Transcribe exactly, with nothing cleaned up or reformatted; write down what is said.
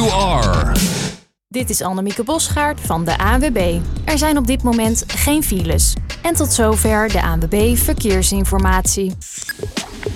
you are. Dit is Annemieke Bosgaard van de A N W B. Er zijn op dit moment geen files. En tot zover de A N W B Verkeersinformatie.